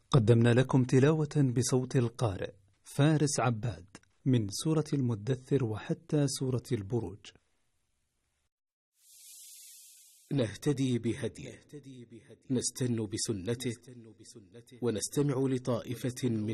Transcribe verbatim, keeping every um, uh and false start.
قدمنا لكم تلاوة بصوت القارئ فارس عباد من سورة المدثر وحتى سورة البروج. نهتدي بهديه، نستن بسنته، ونستمع لطائفة من